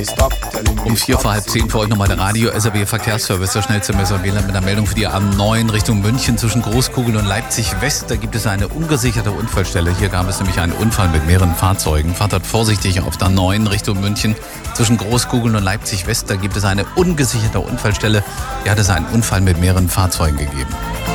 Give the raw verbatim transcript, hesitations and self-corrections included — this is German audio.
Um vier vor halb zehn für euch nochmal der Radio-S R B Verkehrsservice, der schnellste Messerwähler mit einer Meldung für die A neun Richtung München zwischen Großkugel und Leipzig West. Da gibt es eine ungesicherte Unfallstelle. Hier gab es nämlich einen Unfall mit mehreren Fahrzeugen. Fahrt dort vorsichtig auf der A neun Richtung München zwischen Großkugel und Leipzig West. Da gibt es eine ungesicherte Unfallstelle. Hier hat es einen Unfall mit mehreren Fahrzeugen gegeben.